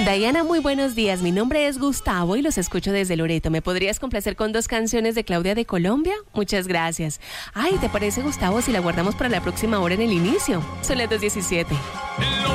Diana, muy buenos días. Mi nombre es Gustavo y los escucho desde Loreto. ¿Me podrías complacer con 2 canciones de Claudia de Colombia? Muchas gracias. Ay, ¿te parece, Gustavo, si la guardamos para la próxima hora en el inicio? Son las 2:17.